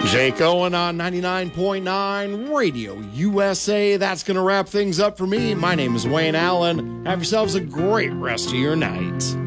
Jake Owen on 99.9 Radio USA. That's going to wrap things up for me. My name is Wayne Allen. Have yourselves a great rest of your night.